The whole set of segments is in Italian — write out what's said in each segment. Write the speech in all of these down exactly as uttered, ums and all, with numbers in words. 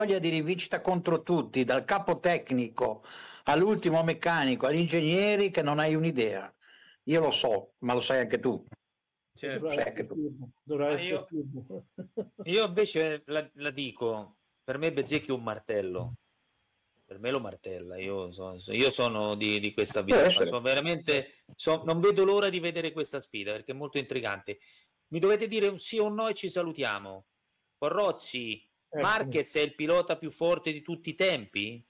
voglia di rivincita contro tutti, dal capo tecnico all'ultimo meccanico, agli ingegneri, che non hai un'idea. Io lo so, ma lo sai anche tu. Certo. Dovrà Sai essere anche tu. turbo, dovrà Ma essere io- turbo. Io invece la, la dico, per me Bezzecchi è un martello. Per me lo martella, io, so- so- io sono di, di questa Può vita, essere. sono veramente, so- non vedo l'ora di vedere questa sfida perché è molto intrigante. Mi dovete dire un sì o un no e ci salutiamo. Porrozzi, Ecco. Marquez è il pilota più forte di tutti i tempi?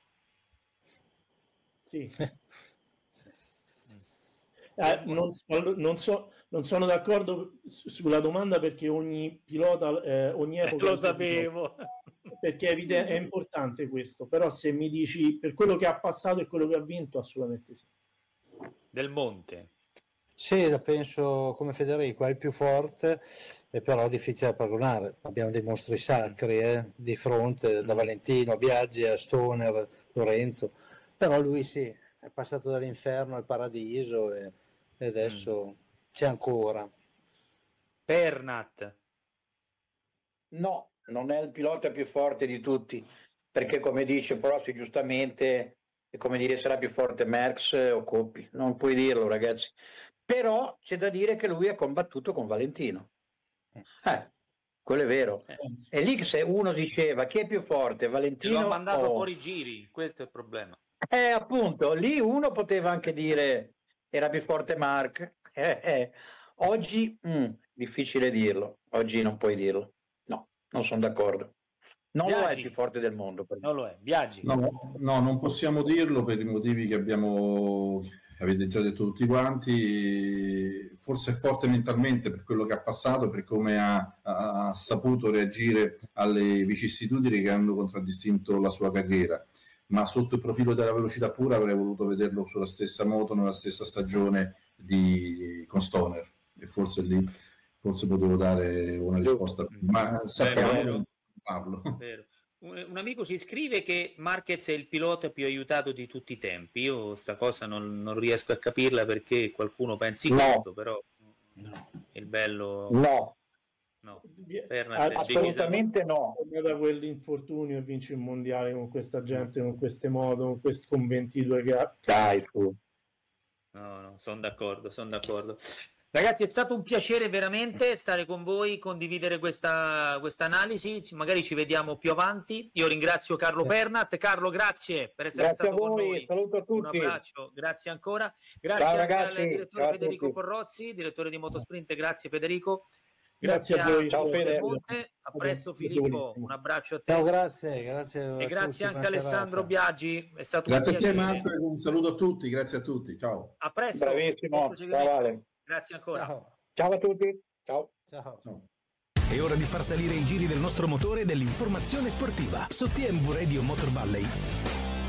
Sì. Sì. Eh, non, non so, non sono d'accordo su- sulla domanda perché ogni pilota, eh, ogni Eh, epoca lo sapevo. perché è, evide- è importante questo, però se mi dici per quello che ha passato e quello che ha vinto, assolutamente sì. Del Monte. Sì, la penso come Federico, è il più forte, e però è difficile da paragonare. Abbiamo dei mostri sacri eh, di fronte, da Valentino a Biaggi a Stoner, Lorenzo, però lui sì, è passato dall'inferno al paradiso e, e adesso mm. c'è ancora. Pernat. No, non è il pilota più forte di tutti, perché come dice Prossi giustamente, è come dire sarà più forte Merckx o Coppi, non puoi dirlo ragazzi, però c'è da dire che lui ha combattuto con Valentino, eh, quello è vero, Eh. e lì se uno diceva chi è più forte, Te Valentino l'ho mandato o... fuori giri, questo è il problema. Eh, appunto, lì uno poteva anche dire era più forte Mark, eh, eh. Oggi mh, difficile dirlo, oggi non puoi dirlo. Non sono d'accordo. Non Biaggi. lo è il più forte del mondo. Per Non lo è. Biaggi. No, no, non possiamo dirlo per i motivi che abbiamo, avete già detto tutti quanti. Forse è forte mentalmente per quello che ha passato, per come ha, ha saputo reagire alle vicissitudini che hanno contraddistinto la sua carriera. Ma sotto il profilo della velocità pura avrei voluto vederlo sulla stessa moto, nella stessa stagione di, con Stoner. E forse lì... forse potevo dare una risposta, ma sappiamo vero, non farlo. Vero. Un, un amico ci scrive che Marquez è il pilota più aiutato di tutti i tempi. Io sta cosa non, non riesco a capirla perché qualcuno pensi no. questo, però No. il bello... No. No. Pernat, assolutamente no. Da quell'infortunio e vince il mondiale con questa gente, con queste moto, con questi con ventidue che ha. Dai, tu. No, no, sono d'accordo, sono d'accordo. Ragazzi, è stato un piacere veramente stare con voi, condividere questa questa analisi, magari ci vediamo più avanti. Io ringrazio Carlo Pernat. Carlo, grazie per essere grazie stato a voi, con noi. Saluto a tutti. Un abbraccio, grazie ancora. Grazie Ciao, anche ragazzi. al direttore Ciao Federico Porrozzi, direttore di Motosprint. Grazie Federico. Grazie, grazie a voi. Ciao Fede. Monte. A presto Filippo, un abbraccio a te. Ciao, grazie, grazie. E grazie tutti, anche a Alessandro serata. Biaggi, è stato Grazie un a te piacere. Marco, un saluto a tutti, grazie a tutti, ciao. A presto. Bravissimo. Ciao, Vale. Grazie ancora. Ciao. Ciao a tutti. Ciao. Ciao. Ciao. È ora di far salire i giri del nostro motore e dell'informazione sportiva su T M V Radio Motor Valley.